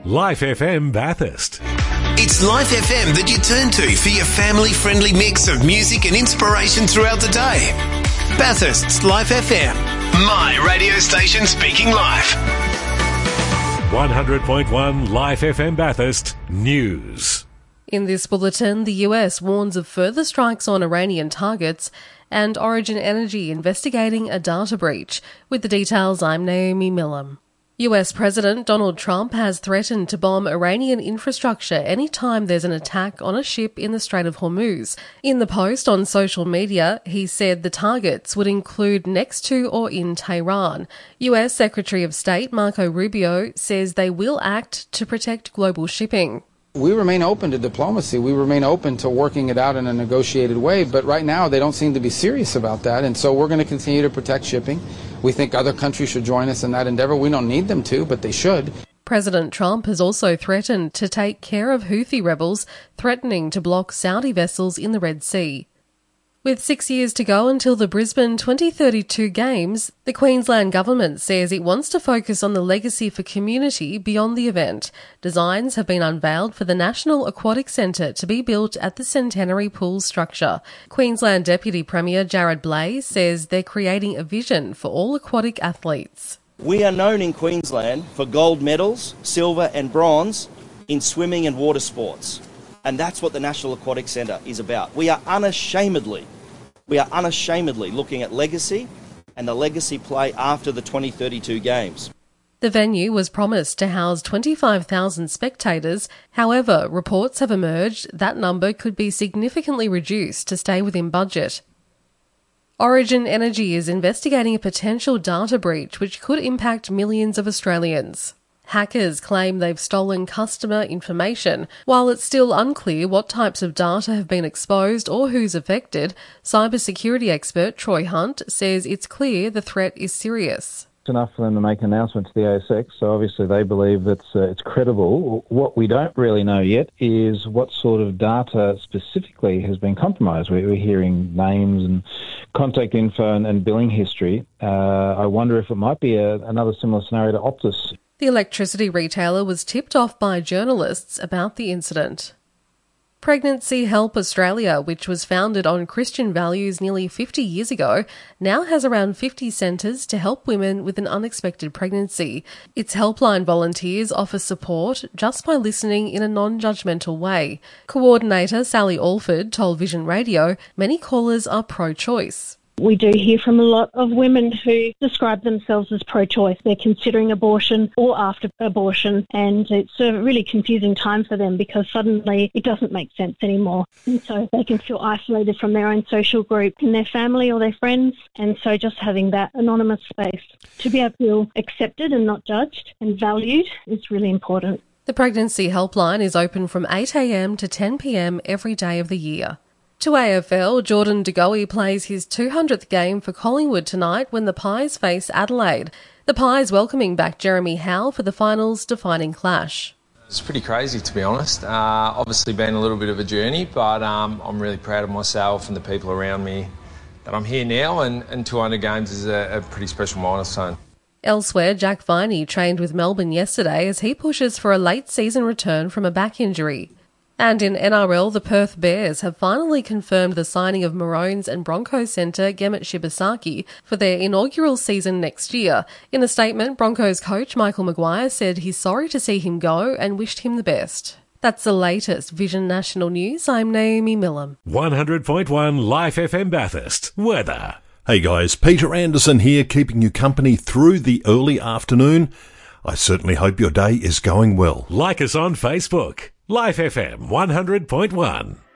Life FM Bathurst. It's Life FM that you turn to for your family-friendly mix of music and inspiration throughout the day. Bathurst's Life FM, my radio station speaking life. 100.1 Life FM Bathurst News. In this bulletin, the US warns of further strikes on Iranian targets and Origin Energy investigating a data breach. With the details, I'm Naomi Millam. US President Donald Trump has threatened to bomb Iranian infrastructure anytime there's an attack on a ship in the Strait of Hormuz. In the post on social media, he said the targets would include next to or in Tehran. US Secretary of State Marco Rubio says they will act to protect global shipping. We remain open to diplomacy. We remain open to working it out in a negotiated way. But right now, they don't seem to be serious about that. And so we're going to continue to protect shipping. We think other countries should join us in that endeavor. We don't need them to, but they should. President Trump has also threatened to take care of Houthi rebels threatening to block Saudi vessels in the Red Sea. With 6 years to go until the Brisbane 2032 Games, the Queensland Government says it wants to focus on the legacy for community beyond the event. Designs have been unveiled for the National Aquatic Centre to be built at the Centenary Pool structure. Queensland Deputy Premier Jared Blais says they're creating a vision for all aquatic athletes. We are known in Queensland for gold medals, silver and bronze in swimming and water sports. And that's what the National Aquatic Centre is about. We are unashamedly looking at legacy and the legacy play after the 2032 Games. The venue was promised to house 25,000 spectators. However, reports have emerged that number could be significantly reduced to stay within budget. Origin Energy is investigating a potential data breach which could impact millions of Australians. Hackers claim they've stolen customer information. While it's still unclear what types of data have been exposed or who's affected, cybersecurity expert Troy Hunt says it's clear the threat is serious. It's enough for them to make an announcement to the ASX, so obviously they believe that it's credible. What we don't really know yet is what sort of data specifically has been compromised. We're hearing names and contact info and billing history. I wonder if it might be another similar scenario to Optus. The electricity retailer was tipped off by journalists about the incident. Pregnancy Help Australia, which was founded on Christian values nearly 50 years ago, now has around 50 centres to help women with an unexpected pregnancy. Its helpline volunteers offer support just by listening in a non-judgmental way. Coordinator Sally Alford told Vision Radio many callers are pro-choice. We do hear from a lot of women who describe themselves as pro-choice. They're considering abortion or after abortion, and it's a really confusing time for them because suddenly it doesn't make sense anymore. And so they can feel isolated from their own social group and their family or their friends. And so just having that anonymous space to be able to feel accepted and not judged and valued is really important. The Pregnancy Helpline is open from 8 a.m. to 10 p.m. every day of the year. To AFL, Jordan De Goey plays his 200th game for Collingwood tonight when the Pies face Adelaide. The Pies welcoming back Jeremy Howe for the finals defining clash. It's pretty crazy, to be honest. Obviously been a little bit of a journey, but I'm really proud of myself and the people around me that I'm here now, and 200 games is a pretty special milestone. Elsewhere, Jack Viney trained with Melbourne yesterday as he pushes for a late season return from a back injury. And in NRL, the Perth Bears have finally confirmed the signing of Maroons and Broncos centre Gemmet Shibasaki for their inaugural season next year. In a statement, Broncos coach Michael Maguire said he's sorry to see him go and wished him the best. That's the latest Vision National News. I'm Naomi Millam. 100.1 Life FM Bathurst. Weather. Hey guys, Peter Anderson here, keeping you company through the early afternoon. I certainly hope your day is going well. Like us on Facebook. Life FM 100.1.